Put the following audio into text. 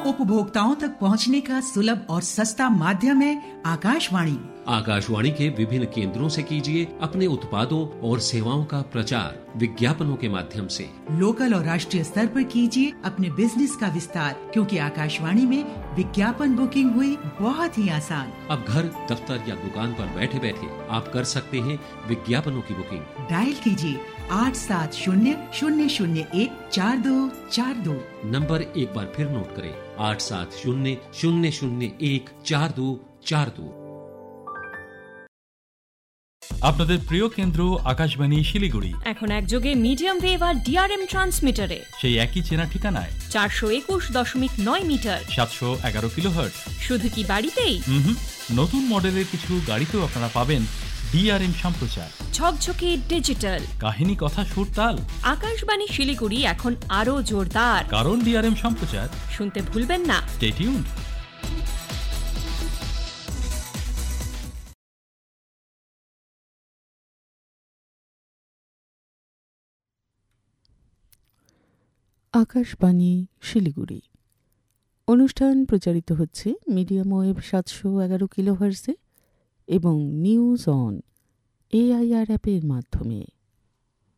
उपभोक्ताओं तक पहुंचने का सुलभ और सस्ता माध्यम है आकाशवाणी। आकाशवाणी के विभिन्न केंद्रों से कीजिए अपने उत्पादों और सेवाओं का प्रचार विज्ञापनों के माध्यम से। लोकल और राष्ट्रीय स्तर पर कीजिए अपने बिजनेस का विस्तार, क्योंकि आकाशवाणी में विज्ञापन बुकिंग हुई बहुत ही आसान। अब घर, दफ्तर या दुकान पर बैठे बैठे आप कर सकते हैं विज्ञापनों की बुकिंग। डायल कीजिए 8700014242। नंबर एक बार फिर नोट करें, 8700014242। আপনাদের প্রিয় কেন্দ্র আকাশবাণী শিলিগুড়ি এখন একযোগে মিডিয়াম ওয়েভ আর ডিআরএম ট্রান্সমিটারে সেই একই চেনা ঠিকানায় 421.9 মিটার 711 কিলোহার্টজ। শুধু কি বাড়িতেই? নতুন মডেলের কিছু গাড়িতেও আপনারা পাবেন ডিআরএম সম্প্রচার। ঝকঝকে ডিজিটাল কাহিনী, কথা, সুর, তাল। আকাশবাণী শিলিগুড়ি এখন আরো জোরদার, কারণ ডিআরএম সম্প্রচার। শুনতে ভুলবেন না। Stay tuned. আকাশবাণী শিলিগুড়ি অনুষ্ঠান প্রচারিত হচ্ছে মিডিয়াম ওয়েভ 711 কিলোহার্টজে এবং নিউজ অন AIR অ্যাপের মাধ্যমে।